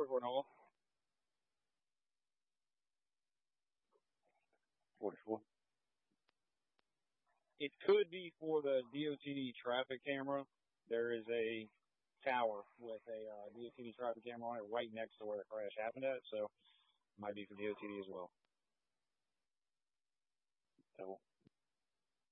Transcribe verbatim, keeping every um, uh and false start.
forty-four Noah. forty-four. It could be for the D O T D traffic camera. There is a tower with a uh, D O T D traffic camera on it right next to where the crash happened at, so it might be for D O T D as well. Cool.